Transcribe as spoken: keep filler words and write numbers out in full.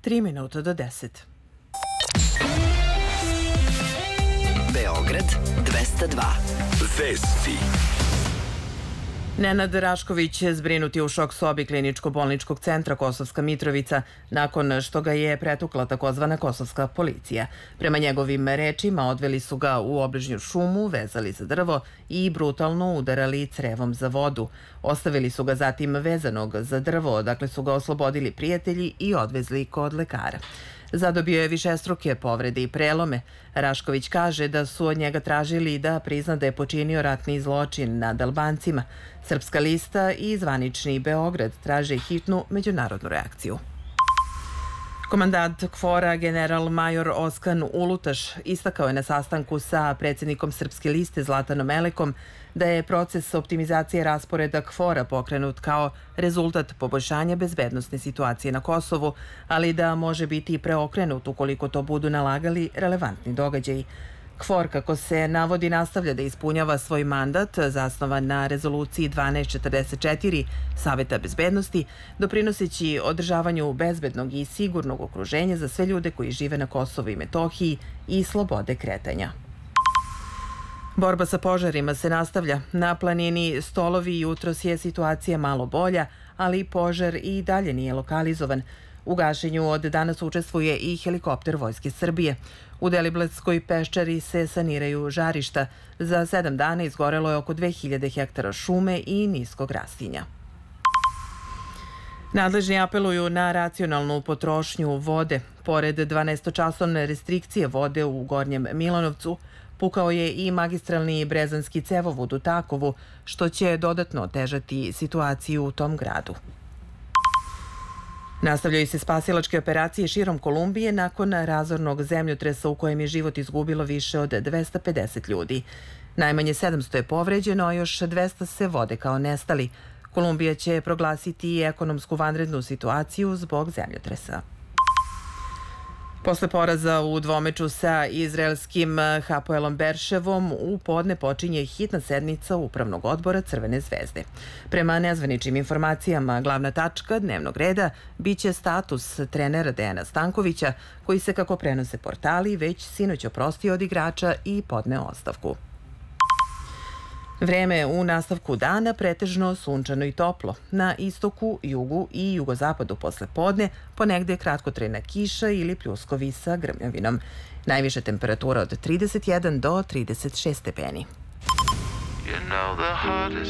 tri minuta do deset. Beograd dvesta dva. Vesti. Nenad Rašković zbrinut je u šok sobi Kliničko-bolničkog centra Kosovska Mitrovica nakon što ga je pretukla takozvana kosovska policija. Prema njegovim rečima odveli su ga u obližnju šumu, vezali za drvo i brutalno udarali crevom za vodu. Ostavili su ga zatim vezanog za drvo, odakle su ga oslobodili prijatelji i odvezli kod lekara. Zadobio je višestruke povrede i prelome. Rašković kaže da su od njega tražili da prizna da je počinio ratni zločin nad Albancima. Srpska lista i zvanični Beograd traže hitnu međunarodnu reakciju. Komandant KFOR-a general major Oskan Ulutaš istakao je na sastanku sa predsjednikom Srpske liste Zlatanom Elekom da je proces optimizacije rasporeda KFOR-a pokrenut kao rezultat poboljšanja bezbednosne situacije na Kosovu, ali da može biti preokrenut ukoliko to budu nalagali relevantni događaji. KFOR, kako se navodi, nastavlja da ispunjava svoj mandat zasnovan na rezoluciji dvanaest četrdeset četiri Saveta bezbednosti, doprinoseći održavanju bezbednog i sigurnog okruženja za sve ljude koji žive na Kosovu i Metohiji i slobode kretanja. Borba sa požarima se nastavlja. Na planini Stolovi jutros je situacija malo bolja, ali požar i dalje nije lokalizovan. U gašenju od danas učestvuje i helikopter Vojske Srbije. U Deliblatskoj peščari se saniraju žarišta. Za sedam dana izgorelo je oko dve hiljade hektara šume i niskog rastinja. Nadležni apeluju na racionalnu potrošnju vode. Pored dvanaestočasovne restrikcije vode u Gornjem Milanovcu, pukao je i magistralni brezanski cevovod u Takovu, što će dodatno otežati situaciju u tom gradu. Nastavljaju se spasilačke operacije širom Kolumbije nakon razornog zemljotresa u kojem je život izgubilo više od dvesta pedeset ljudi. Najmanje sedamsto je povređeno, a još dvesta se vode kao nestali. Kolumbija će proglasiti i ekonomsku vanrednu situaciju zbog zemljotresa. Posle poraza u dvomeču sa izraelskim Hapoelom Berševom, u podne počinje hitna sednica Upravnog odbora Crvene zvezde. Prema nezvaničnim informacijama, glavna tačka dnevnog reda biće status trenera Dejana Stankovića, koji se, kako prenose portali, već sinoć oprostio od igrača i podneo ostavku. Vreme u nastavku dana pretežno sunčano i toplo. Na istoku, jugu i jugozapadu posle podne ponegde kratkotrajna kiša ili pljuskovi sa grmljavinom. Najviša temperatura od trideset jedan do trideset šest stepeni.